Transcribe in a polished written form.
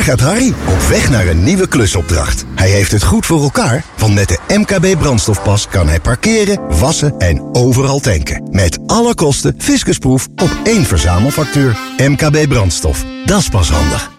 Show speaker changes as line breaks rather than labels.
gaat Harry op weg naar een nieuwe klusopdracht. Hij heeft het goed voor elkaar, want met de MKB brandstofpas kan hij parkeren, wassen en overal tanken. Met alle kosten fiscusproef op één verzamelfactuur. MKB brandstof, dat is pas handig.